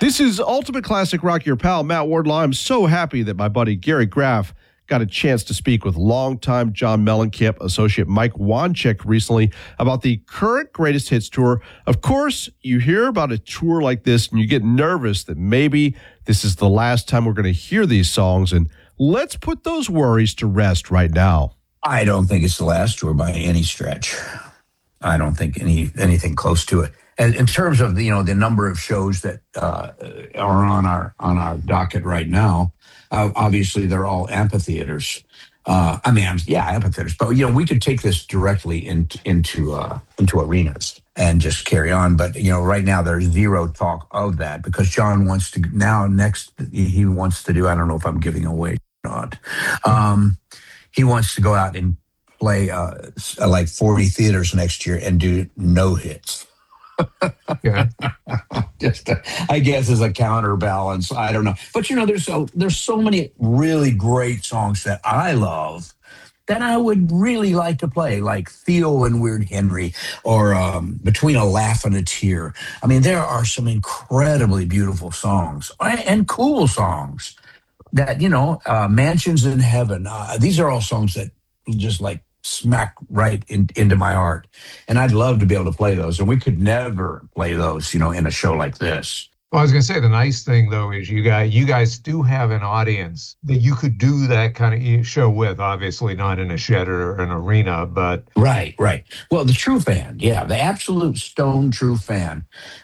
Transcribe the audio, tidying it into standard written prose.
This is Ultimate Classic Rock, your pal, Matt Wardlaw. I'm so happy that my buddy Gary Graff got a chance to speak with longtime John Mellencamp associate Mike Wanchek recently about the current Greatest Hits tour. Of course, you hear about a tour like this and you get nervous that maybe this is the last time we're going to hear these songs, and let's put those worries to rest right now. I don't think it's the last tour by any stretch. I don't think anything close to it. And in terms of the number of shows that are on our docket right now, obviously they're all amphitheaters. Amphitheaters. But we could take this directly into arenas and just carry on. But right now there's zero talk of that because John wants to he wants to do. I don't know if I'm giving away or not. He wants to go out and play like 40 theaters next year and do no hits. Yeah. Just, I guess, as a counterbalance. I don't know, but there's so many really great songs that I love that I would really like to play, like Theo and Weird Henry, or Between a Laugh and a Tear. I mean, there are some incredibly beautiful songs and cool songs that Mansions in Heaven. These are all songs that just like smack right into my heart, and I'd love to be able to play those, and we could never play those in a show like this. Well, I was going to say, the nice thing though is you guys do have an audience that you could do that kind of show with. Obviously not in a shed or an arena, but right. Well, the true fan, the absolute stone true fan,